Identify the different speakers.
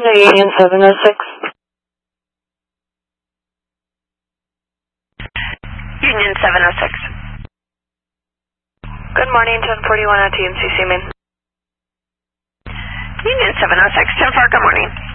Speaker 1: Union 706.
Speaker 2: Union 706.
Speaker 3: Good morning, 1041 at TNCC Main.
Speaker 2: Union 706, 10-4, good morning.